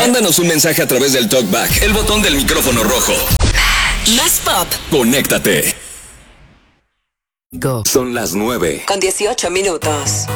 Mándanos un mensaje a través del TalkBack, el botón del micrófono rojo. Más pop. Conéctate. Go. Son las 9:18 minutos.